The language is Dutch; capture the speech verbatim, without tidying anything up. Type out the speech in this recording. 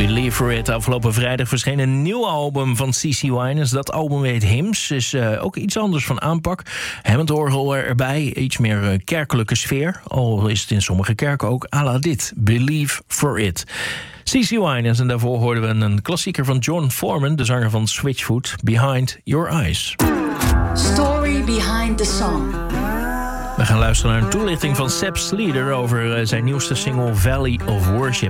Believe for It. Afgelopen vrijdag verscheen een nieuw album van C C Winans. Dat album heet Hymns. Is uh, ook iets anders van aanpak. Hammond-orgel erbij. Iets meer uh, kerkelijke sfeer. Al is het in sommige kerken ook à la dit. Believe for It. C C Winans. En daarvoor hoorden we een klassieker van John Foreman, de zanger van Switchfoot, Behind Your Eyes. Story behind the song. We gaan luisteren naar een toelichting van Seb Sleater over zijn nieuwste single Valley of Worship.